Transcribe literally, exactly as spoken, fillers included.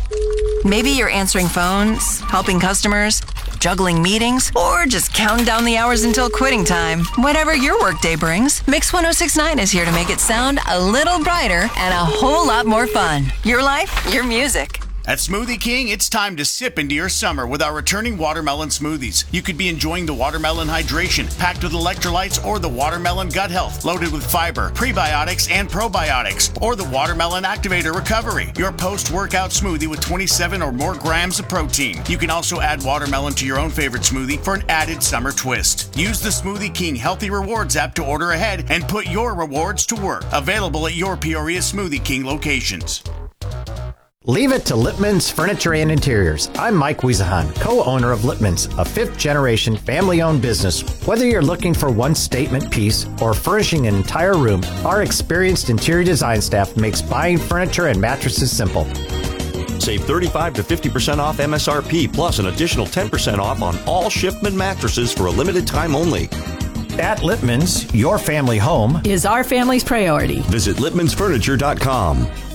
Maybe you're answering phones, helping customers, juggling meetings, or just counting down the hours until quitting time. Whatever your workday brings, Mix one oh six point nine is here to make it sound a little brighter and a whole lot more fun. Your life, your music. At Smoothie King, it's time to sip into your summer with our returning watermelon smoothies. You could be enjoying the watermelon hydration, packed with electrolytes, or the watermelon gut health, loaded with fiber, prebiotics, and probiotics, or the watermelon activator recovery, your post-workout smoothie with twenty-seven or more grams of protein. You can also add watermelon to your own favorite smoothie for an added summer twist. Use the Smoothie King Healthy Rewards app to order ahead and put your rewards to work. Available at your Peoria Smoothie King locations. Leave it to Lippman's Furniture and Interiors. I'm Mike Wiesahan, co-owner of Lippman's, a fifth-generation family-owned business. Whether you're looking for one statement piece or furnishing an entire room, our experienced interior design staff makes buying furniture and mattresses simple. Save thirty-five to fifty percent off M S R P plus an additional ten percent off on all Schiffman mattresses for a limited time only. At Lippman's, your family home is our family's priority. Visit Lippmans Furniture dot com.